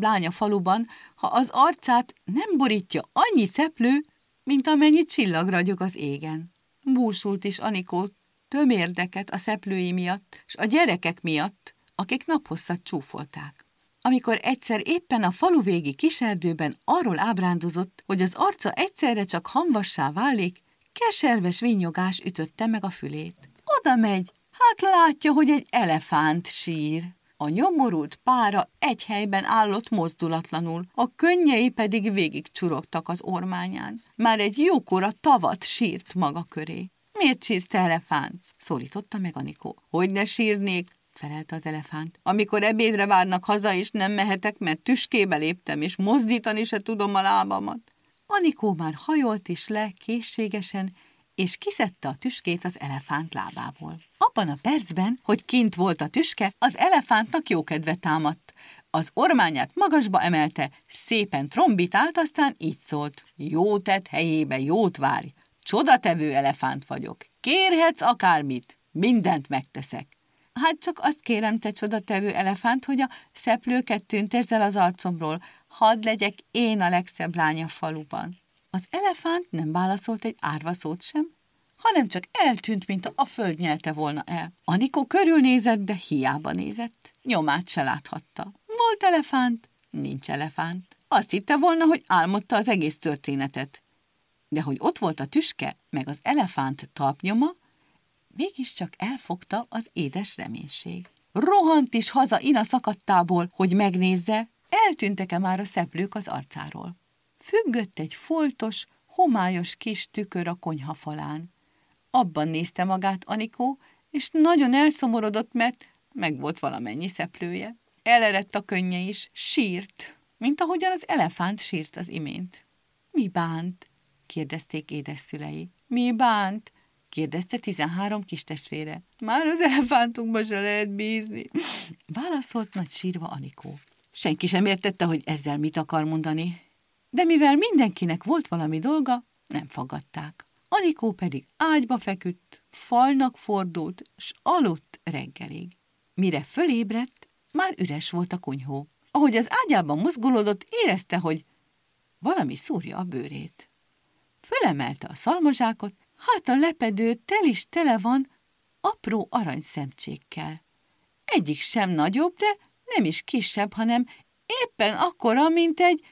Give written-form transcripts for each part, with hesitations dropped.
legszebb lány a faluban, ha az arcát nem borítja annyi szeplő, mint amennyi csillag ragyog az égen. Búsult is Anikó tömérdeket a szeplői miatt, s a gyerekek miatt, akik naphosszat csúfolták. Amikor egyszer éppen a faluvégi kiserdőben arról ábrándozott, hogy az arca egyszerre csak hamvassá válik, keserves vinnyogás ütötte meg a fülét. Oda megy, hát látja, hogy egy elefánt sír. A nyomorult pára egy helyben állott mozdulatlanul, a könnyei pedig végig csurogtak az ormányán. Már egy jókora tavat sírt maga köré. Miért sírsz, te elefánt? Szólította meg Anikó. Hogy ne sírnék? Felelte az elefánt. Amikor ebédre várnak haza, és nem mehetek, mert tüskébe léptem, és mozdítani se tudom a lábamat. Anikó már hajolt is le készségesen, és kiszedte a tüskét az elefánt lábából. Abban a percben, hogy kint volt a tüske, az elefántnak jókedve támadt. Az ormányát magasba emelte, szépen trombitált, aztán így szólt. Jó tett helyébe jót várj, csodatevő elefánt vagyok. Kérhetsz akármit, mindent megteszek. Hát csak azt kérem, te csodatevő elefánt, hogy a szeplőket tüntesd el az arcomról, hadd legyek én a legszebb lány a faluban. Az elefánt nem válaszolt egy árva szót sem, hanem csak eltűnt, mint a föld nyelte volna el. Anikó körülnézett, de hiába nézett. Nyomát se láthatta. Volt elefánt? Nincs elefánt. Azt hitte volna, hogy álmodta az egész történetet. De hogy ott volt a tüske, meg az elefánt talpnyoma, mégiscsak elfogta az édes reménység. Rohant is haza Ina szakadtából, hogy megnézze, eltűntek-e már a szeplők az arcáról. Függött egy foltos, homályos kis tükör a konyha falán. Abban nézte magát Anikó, és nagyon elszomorodott, mert megvolt valamennyi szeplője. Elerett a könnye is, sírt, mint ahogyan az elefánt sírt az imént. Mi bánt? Kérdezték édesszülei. Mi bánt? Kérdezte 13 kistestvére. Már az elefántunkba se lehet bízni, válaszolt nagy sírva Anikó. Senki sem értette, hogy ezzel mit akar mondani, de mivel mindenkinek volt valami dolga, nem faggatták. Anikó pedig ágyba feküdt, falnak fordult, s aludt reggelig. Mire fölébredt, már üres volt a kunyhó. Ahogy az ágyában mozgolódott, érezte, hogy valami szúrja a bőrét. Fölemelte a szalmazsákot, hát a lepedő tel is tele van apró aranyszemcsékkel. Egyik sem nagyobb, de nem is kisebb, hanem éppen akkora, mint egy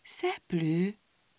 szeplő.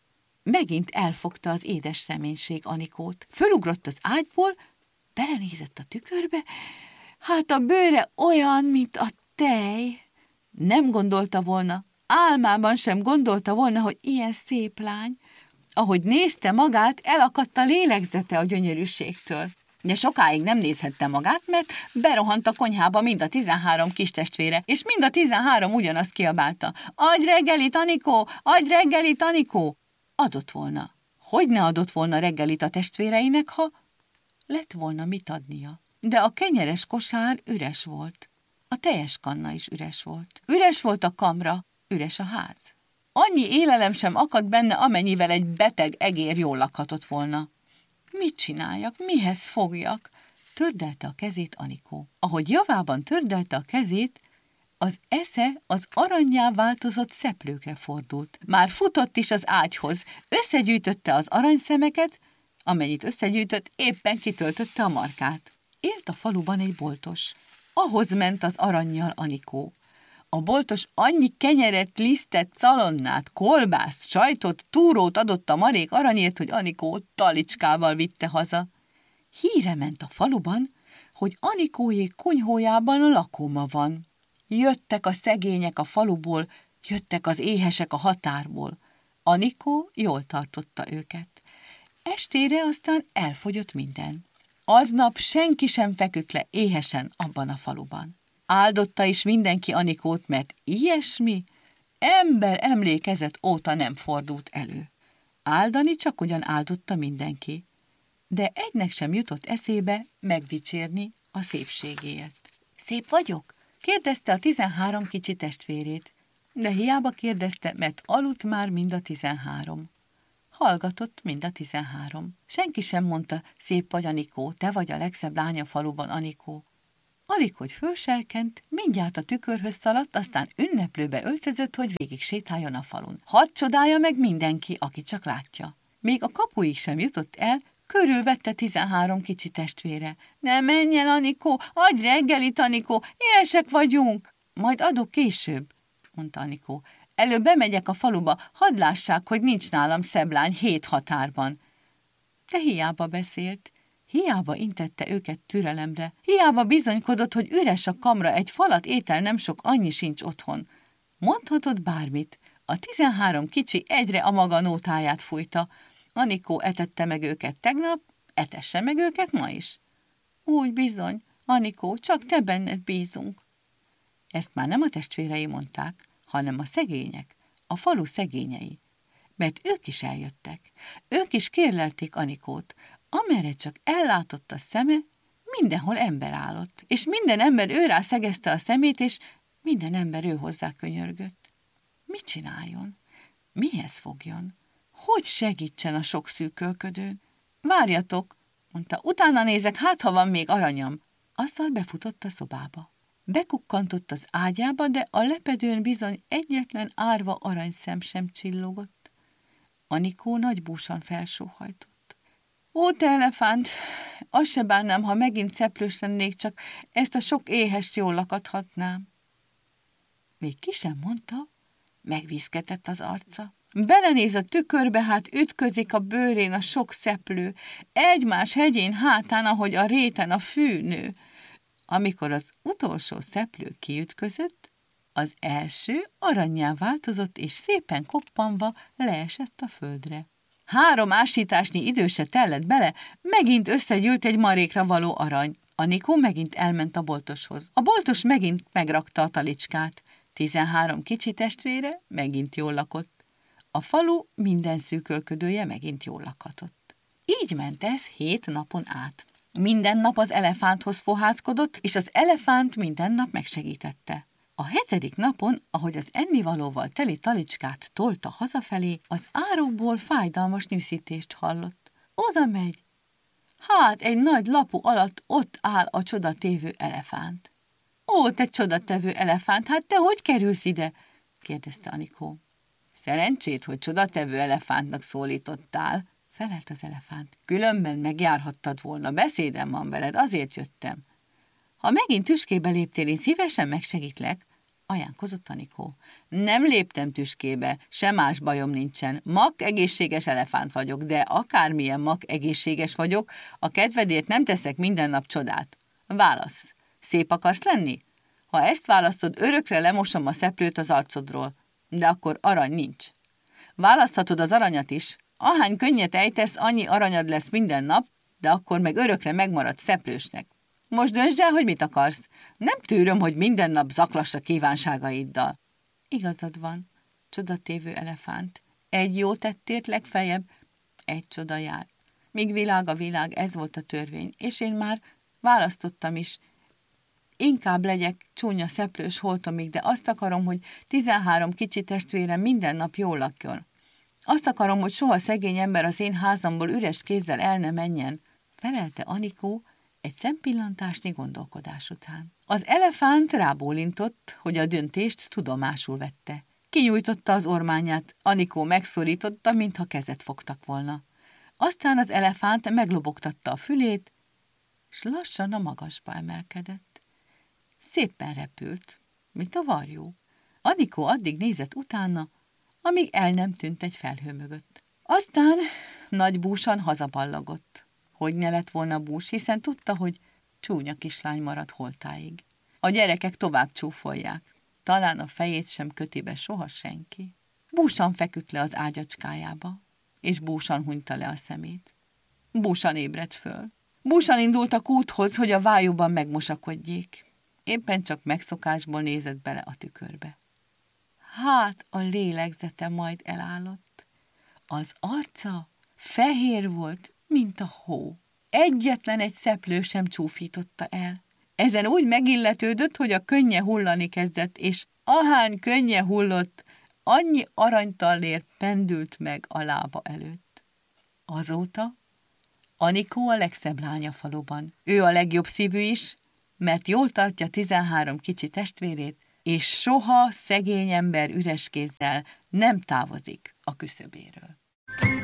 Megint elfogta az édes reménység Anikót. Fölugrott az ágyból, belenézett a tükörbe, hát a bőre olyan, mint a tej. Nem gondolta volna, álmában sem gondolta volna, hogy ilyen szép lány. Ahogy nézte magát, elakadt a lélegzete a gyönyörűségtől. De sokáig nem nézhette magát, mert berohant a konyhába mind a 13 kistestvére, és mind a 13 ugyanazt kiabálta. Adj reggelit, Anikó! Adj reggelit, Anikó! Adott volna. Hogy ne adott volna reggelit a testvéreinek, ha lett volna mit adnia? De a kenyeres kosár üres volt. A tejes kanna is üres volt. Üres volt a kamra, üres a ház. Annyi élelem sem akadt benne, amennyivel egy beteg egér jól lakhatott volna. Mit csináljak, mihez fogjak? Tördelte a kezét Anikó. Ahogy javában tördelte a kezét, az esze az arannyá változott szeplőkre fordult. Már futott is az ágyhoz, összegyűjtötte az aranyszemeket, amennyit összegyűjtött, éppen kitöltötte a markát. Élt a faluban egy boltos. Ahhoz ment az arannyal Anikó. A boltos annyi kenyeret, lisztet, szalonnát, kolbászt, sajtot, túrót adott a marék aranyért, hogy Anikó talicskával vitte haza. Híre ment a faluban, hogy Anikóék kunyhójában lakóma van. Jöttek a szegények a faluból, jöttek az éhesek a határból. Anikó jól tartotta őket. Estére aztán elfogyott minden. Aznap senki sem feküdt le éhesen abban a faluban. Áldotta is mindenki Anikót, mert ilyesmi ember emlékezet óta nem fordult elő. Áldani csak ugyan áldotta mindenki, de egynek sem jutott eszébe megdicsérni a szépségéért. Szép vagyok? Kérdezte a 13 kicsi testvérét, de hiába kérdezte, mert aludt már mind a 13. Hallgatott mind a 13. Senki sem mondta, szép vagy, Anikó, te vagy a legszebb lány a faluban, Anikó. Alig, hogy fölserkent, mindjárt a tükörhöz szaladt, aztán ünneplőbe öltözött, hogy végig sétáljon a falun. Hadd csodálja meg mindenki, aki csak látja. Még a kapuig sem jutott el, körülvette 13 kicsi testvére. Ne menj el, Anikó, adj reggelit, Anikó, éhesek vagyunk. Majd adok később, mondta Anikó. Előbb bemegyek a faluba, hadd lássák, hogy nincs nálam szeblány 7 határban. De hiába beszélt, hiába intette őket türelemre, hiába bizonykodott, hogy üres a kamra, egy falat étel nem sok, annyi sincs otthon. Mondhatott bármit, a 13 kicsi egyre a maga nótáját fújta. Anikó etette meg őket tegnap, etesse meg őket ma is. Úgy bizony, Anikó, csak te benned bízunk. Ezt már nem a testvérei mondták, hanem a szegények, a falu szegényei. Mert ők is eljöttek. Ők is kérlelték Anikót. Amerre csak ellátott a szeme, mindenhol ember állott. És minden ember őrá szegezte a szemét, és minden ember ő hozzá könyörgött. Mit csináljon? Mihez fogjon? Hogy segítsen a sok szűkölködőn? Várjatok, mondta, utána nézek, hát ha van még aranyam. Azzal befutott a szobába. Bekukkantott az ágyába, de a lepedőn bizony egyetlen árva aranyszem sem csillogott. Anikó nagy búsan felsóhajtott. Ó, te elefánt, azt se bánnám, ha megint szeplős lennék, csak ezt a sok éhest jól lakathatnám. Még ki sem mondta, megviszketett az arca. Belenéz a tükörbe, hát ütközik a bőrén a sok szeplő, egymás hegyén hátán, ahogy a réten a fűnő. Amikor az utolsó szeplő kiütközött, az első arannyá változott, és szépen koppanva leesett a földre. 3 ásításnyi idő se tellett bele, megint összegyűlt egy marékra való arany. Anikó megint elment a boltoshoz. A boltos megint megrakta a talicskát. 13 kicsi testvére megint jól lakott. A falu minden szűkölködője megint jól lakhatott. Így ment ez 7 napon át. Minden nap az elefánthoz fohászkodott, és az elefánt minden nap megsegítette. A 7. napon, ahogy az ennivalóval teli talicskát tolta hazafelé, az árokból fájdalmas nyűszítést hallott. Oda megy. Hát egy nagy lapu alatt ott áll a csodatévő elefánt. Ó, te csodatevő elefánt, hát te hogy kerülsz ide? kérdezte Anikó. Szerencsét, hogy csodatevő elefántnak szólítottál, felelt az elefánt. Különben megjárhattad volna, beszédem van veled, azért jöttem. Ha megint tüskébe léptél, én szívesen megsegítlek, ajánlkozott Anikó. Nem léptem tüskébe, se más bajom nincsen. Mak egészséges elefánt vagyok, de akármilyen mak egészséges vagyok, a kedvedért nem teszek minden nap csodát. Válasz, szép akarsz lenni? Ha ezt választod, örökre lemosom a szeplőt az arcodról, de akkor arany nincs. Választhatod az aranyat is. Ahány könnyet ejtesz, annyi aranyad lesz minden nap, de akkor meg örökre megmaradsz szeplősnek. Most döntsd el, hogy mit akarsz. Nem tűröm, hogy minden nap zaklass a kívánságaiddal. Igazad van, csodatévő elefánt. Egy jó tettért legfeljebb, egy csoda jár. Míg világ a világ, ez volt a törvény, és én már választottam is. Inkább legyek csúnya szeplős holtomig, de azt akarom, hogy 13 kicsi testvérem minden nap jól lakjon. Azt akarom, hogy soha szegény ember az én házamból üres kézzel el ne menjen, felelte Anikó egy szempillantásnyi gondolkodás után. Az elefánt rábólintott, hogy a döntést tudomásul vette. Kinyújtotta az ormányát, Anikó megszorította, mintha kezet fogtak volna. Aztán az elefánt meglobogtatta a fülét, s lassan a magasba emelkedett. Szépen repült, mint a varjú. Anikó addig nézett utána, amíg el nem tűnt egy felhő mögött. Aztán nagy búsan hazaballagott. Hogy ne lett volna bús, hiszen tudta, hogy csúnya kislány marad holtáig. A gyerekek tovább csúfolják. Talán a fejét sem köti be soha senki. Búsan feküdt le az ágyacskájába, és búsan hunyta le a szemét. Búsan ébredt föl. Búsan indult a kúthoz, hogy a vájúban megmosakodjék. Éppen csak megszokásból nézett bele a tükörbe. Hát a lélegzete majd elállott. Az arca fehér volt, mint a hó. Egyetlen egy szeplő sem csúfította el. Ezen úgy megilletődött, hogy a könnye hullani kezdett, és ahány könnye hullott, annyi aranytallér pendült meg a lába előtt. Azóta Anikó a legszebb lány a faluban. Ő a legjobb szívű is, mert jól tartja 13 kicsi testvérét, és soha szegény ember üres kézzel nem távozik a küszöbéről.